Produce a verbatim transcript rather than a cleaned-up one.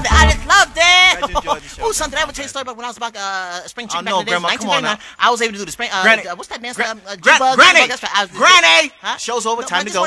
I just loved Glad you it. enjoyed the show. Oh, son, did I ever tell you a story about when I was about uh, spring chicken Oh, back no, in the days? Grandma, come on nineteen thirty-nine. I was able to do the spring. Uh, Granny. uh, what's that dance? Gra- Um, uh, Gra- G-Bug, Granny. G-Bug, that's right. I was- Granny. Huh? Show's over. No, Time I to just go.